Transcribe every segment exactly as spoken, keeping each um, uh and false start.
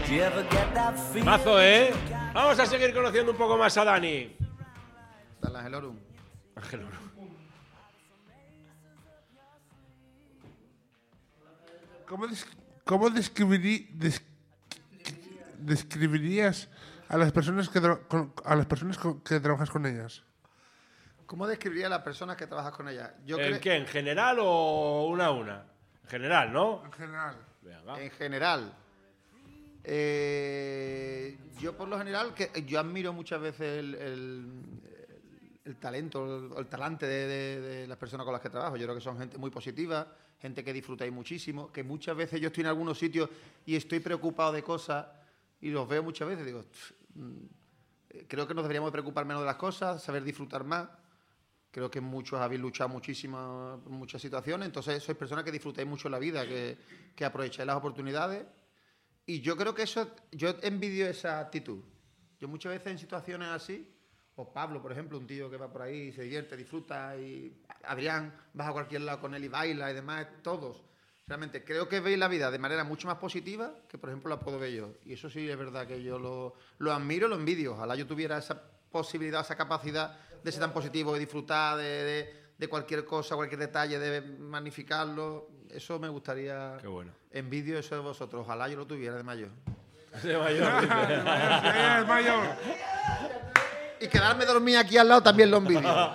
Mazo, ¿eh? Vamos a seguir conociendo un poco más a Dani. Dale, Ángel Orum. Ángel Orum. ¿Cómo, des cómo describirí des describirías a las personas que con, a las personas con, que trabajas con ellas? ¿Cómo describiría a las personas que trabajas con ellas? Yo ¿En qué? ¿En general o una a una? En general, ¿no? En general. Venga. En general. Eh, yo por lo general, que yo admiro muchas veces el, el, el talento, el, el talante de, de, de las personas con las que trabajo. Yo creo que son gente muy positiva, gente que disfrutáis muchísimo, que muchas veces yo estoy en algunos sitios y estoy preocupado de cosas y los veo muchas veces y digo, creo que nos deberíamos preocupar menos de las cosas, saber disfrutar más. Creo que muchos habéis luchado muchísimo en muchas situaciones, entonces sois personas que disfrutáis mucho la vida, que, que aprovecháis las oportunidades. Y yo creo que eso, yo envidio esa actitud. Yo muchas veces en situaciones así, o Pablo, por ejemplo, un tío que va por ahí, se divierte, disfruta, y Adrián, vas a cualquier lado con él y baila y demás, todos. Realmente creo que veis la vida de manera mucho más positiva que, por ejemplo, la puedo ver yo. Y eso sí es verdad que yo lo, lo admiro, lo envidio. Ojalá yo tuviera esa posibilidad, esa capacidad de ser tan positivo, de disfrutar de, de, de cualquier cosa, cualquier detalle, de magnificarlo. Eso me gustaría. Qué bueno. Envidio eso de vosotros. Ojalá yo lo tuviera de mayor. De mayor. De mayor. Y quedarme dormida aquí al lado también lo envidio.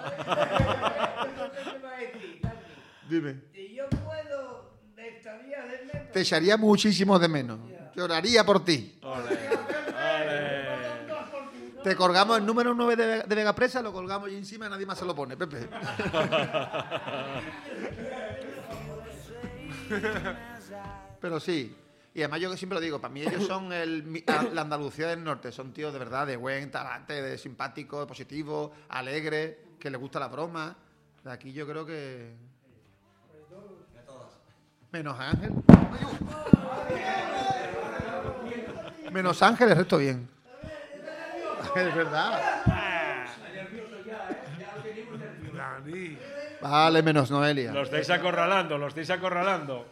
Dime. Si yo puedo, te echaría de menos. Te echaría muchísimo de menos. Lloraría por ti. Ole, ole. Te colgamos el número nueve de, de Vega Presa, lo colgamos ahí encima y nadie más se lo pone, Pepe. Pero sí. Y además yo siempre lo digo, para mí ellos son el, la Andalucía del Norte. Son tíos de verdad, de buen talante, de simpáticos, de positivos, alegres, que les gusta la broma. De aquí yo creo que... Menos Ángel. Menos Ángel, el resto bien. Es verdad. Dani. Vale, menos Noelia. Lo estáis acorralando, lo estáis acorralando.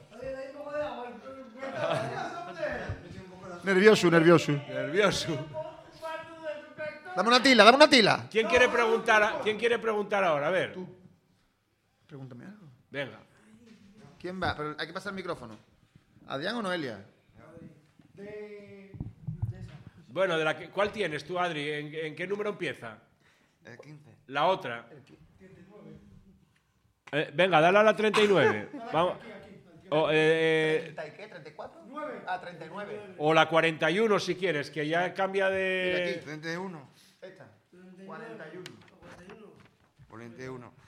Nervioso, nervioso. Nervioso. Dame una tila, dame una tila. ¿Quién quiere preguntar, a- ¿quién quiere preguntar ahora? A ver. Pregúntame algo. Venga. ¿Quién va? Pero hay que pasar el micrófono. ¿Adrián o Noelia? Bueno, de la que, ¿cuál tienes tú, Adri? ¿En, en qué número empieza? El quince. La otra. Eh, venga, dale a la treinta y nueve. Vamos. O, eh, ¿treinta y qué? ¿treinta y cuatro? Ah, treinta y nueve. o la cuarenta y uno si quieres, que ya cambia de... treinta y uno. Esta. cuarenta y uno. cuarenta y uno.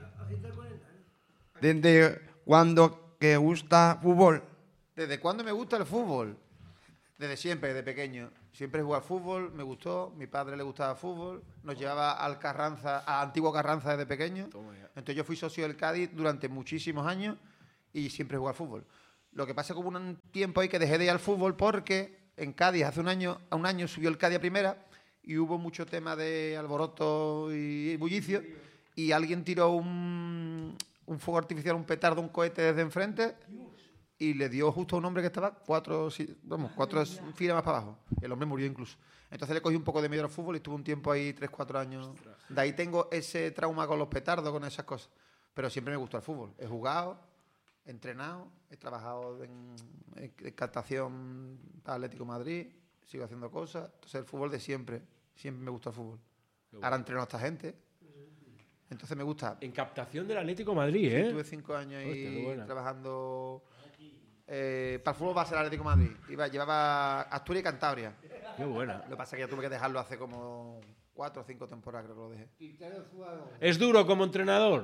¿Desde cuándo que gusta fútbol? ¿Desde cuándo me gusta el fútbol? Desde siempre, desde pequeño. Siempre he jugado al fútbol, me gustó. Mi padre le gustaba el fútbol. Nos llevaba al Carranza, a Antiguo Carranza desde pequeño. Entonces yo fui socio del Cádiz durante muchísimos años y siempre he jugado al fútbol. Lo que pasa es que hubo un tiempo ahí que dejé de ir al fútbol porque en Cádiz hace un año, a un año subió el Cádiz a primera y hubo mucho tema de alboroto y bullicio y alguien tiró un, un fuego artificial, un petardo, un cohete desde enfrente y le dio justo a un hombre que estaba cuatro, vamos, cuatro filas más para abajo. El hombre murió incluso. Entonces le cogí un poco de miedo al fútbol y estuve un tiempo ahí, tres, cuatro años. De ahí tengo ese trauma con los petardos, con esas cosas. Pero siempre me gustó el fútbol. He jugado, he entrenado, he trabajado en, en captación para Atlético de Madrid, sigo haciendo cosas. Entonces el fútbol de siempre, siempre me gustó el fútbol. Ahora entreno a esta gente. Entonces me gusta. En captación del Atlético de Madrid, ¿eh? Tuve cinco años Hostia, qué ahí buena. trabajando eh, para el fútbol base del Atlético de Madrid. Iba, llevaba Asturias y Cantabria. Qué buena. Lo que pasa es que ya tuve que dejarlo hace como cuatro o cinco temporadas, creo que lo dejé. ¿Es duro como entrenador?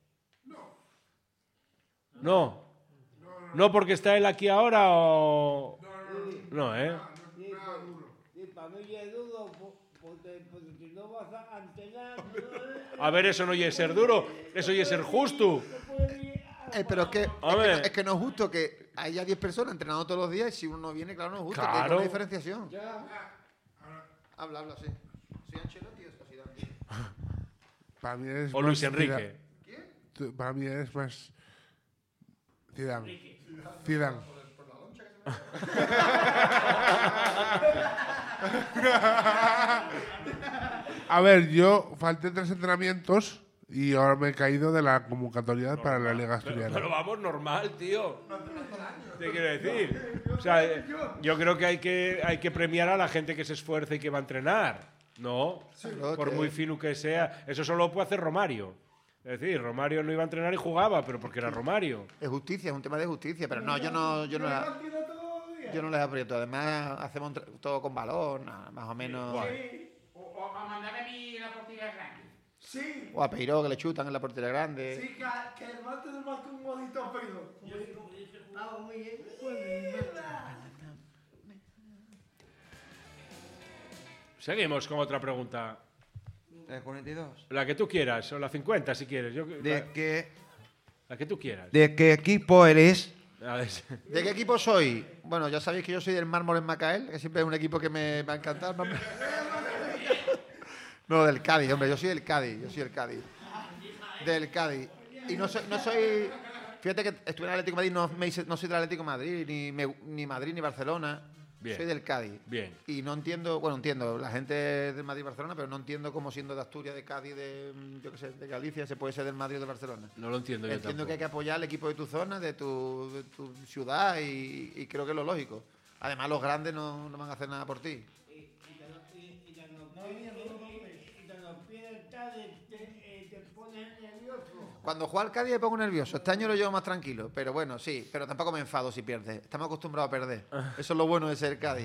No. ¿No porque está él aquí ahora o...? No, ¿eh? Sí, para mí es duro, porque, porque si no vas a entrenar... A ver, eso no es ser duro, eso es ser justo. Eh, pero es que, es, que Hombre. no, es que no es justo que haya diez personas entrenando todos los días y si uno no viene, claro, no es justo. Claro. Que hay una diferenciación. Habla, habla, sí. ¿Soy Ancelotti o es Zidane? Para mí es O más Luis Enrique. Zidane. Tú- Para mí es más Zidane. Zidane. A ver, yo falté tres entrenamientos y ahora me he caído de la convocatoria para la Liga Pero, Asturiana. pero vamos, normal, tío. ¿Te quiero decir? O sea, eh, yo creo que hay, que hay que premiar a la gente que se esfuerza y que va a entrenar. No, Claro por que- muy fino que sea. Eso solo lo puede hacer Romario. Es decir, Romario no iba a entrenar y jugaba, pero porque era Romario. Es justicia, es un tema de justicia, pero no, yo no, yo no, la- yo no les aprieto. Además, hacemos entre- todo con balón, nada, más o menos. Guay. O, o a mandarme a mí la portería grande. Sí, O a Peiró, que le chutan en la portería grande. sí, que, que el martes del marco un modito pero. Ah, muy bien. Seguimos con otra pregunta. ¿De cuarenta y dos? La que tú quieras, o la cincuenta si quieres. Yo, ¿De la, qué, la que tú quieras. ¿De qué equipo eres? A ver, ¿De qué equipo soy? Bueno, ya sabéis que yo soy del Mármol en Macael, que siempre es un equipo que me va a encantar. No, del Cádiz, hombre, yo soy del Cádiz, yo soy del Cádiz. Del Cádiz. Y no soy, no soy fíjate que estuve en el Atlético de Madrid, no, me hice- no soy del Atlético de Madrid, ni, me- ni Madrid, ni Barcelona. Bien. Soy del Cádiz. Bien. Y no entiendo, bueno, entiendo, la gente es de Madrid y Barcelona, pero no entiendo cómo siendo de Asturias, de Cádiz, de, yo qué sé, de Galicia, se puede ser del Madrid o de Barcelona. no lo entiendo yo Entiendo que hay tampoco. que apoyar al equipo de tu zona, de tu, de tu ciudad y, y creo que es lo lógico. Además, los grandes no, no van a hacer nada por ti. Y te lo- y- y te lo pide- y te lo pide el Cádiz, te- eh, te pones nervioso. Cuando juega al Cádiz me pongo nervioso. Este año lo llevo más tranquilo, pero bueno, sí. Pero tampoco me enfado si pierde. Estamos acostumbrados a perder. Eso es lo bueno de ser Cádiz.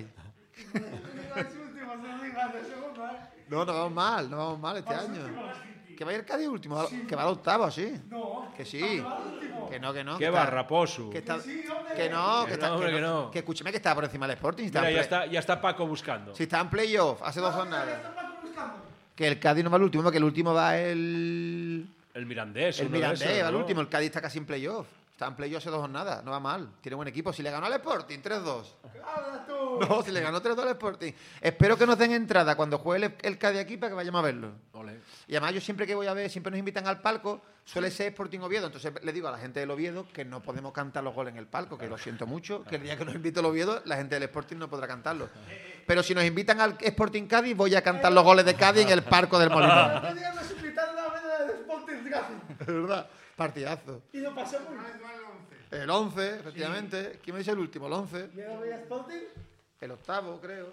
Las últimas, no digas de segundo, ¿eh? No, no vamos mal, no vamos mal este año. Que vaya el Cádiz último, que va al octavo, sí. No. Que sí. Que no, que no. ¡Qué que está- barraposo! Que, está- Sí, hombre. que no, que, Que está, no, hombre, que que no. no. Que escúcheme que está por encima del Sporting. Si está, Mira, en ya play- está, ya está Paco buscando. si está en playoff, hace dos Ya jornadas. está Paco buscando. Que el Cádiz no va al último, que el último va el. El Mirandés. El uno de Mirandés esos, va al ¿no? último. El Cádiz está casi en playoff. Está en playoff hace dos jornadas. No va mal. Tiene buen equipo. Si le ganó al Sporting, tres dos. Habla tú. No, si le ganó tres dos al Sporting. Espero que nos den entrada cuando juegue el, el Cádiz aquí para que vayamos a verlo. Ole. Y además yo siempre que voy a ver, siempre nos invitan al palco, suele ser Sporting Oviedo. Entonces le digo a la gente del Oviedo que no podemos cantar los goles en el palco, que lo siento mucho, que el día que nos invite el Oviedo, la gente del Sporting no podrá cantarlo. Pero si nos invitan al Sporting Cádiz, voy a cantar los goles de Cádiz en el Parco del Molinón. El otro día nos invitaron a ver el Sporting Racing. Es verdad, partidazo. Y lo pasé muy bien. El once, efectivamente. ¿Quién me dice el último? El once. ¿Llega a ver a Sporting? El octavo, creo.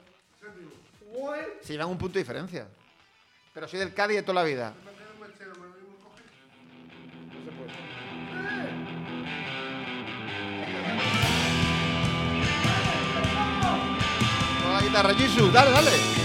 Bueno. Se llevan un punto de diferencia. Pero soy del Cádiz de toda la vida. Con la guitarra, Jesus, dale, dale.